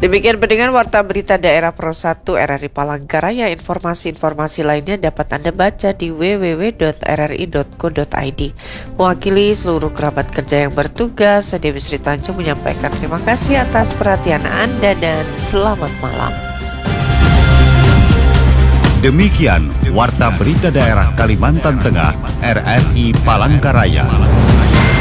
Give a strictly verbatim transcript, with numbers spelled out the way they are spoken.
Demikian pendengar Warta Berita Daerah Pro satu R R I Palangkaraya. Informasi-informasi lainnya dapat Anda baca di w w w dot r r i dot co dot i d. Mewakili seluruh kerabat kerja yang bertugas, saya Dewi Sri Tanjung menyampaikan terima kasih atas perhatian Anda dan selamat malam. Demikian Warta Berita Daerah Kalimantan Tengah R R I Palangkaraya.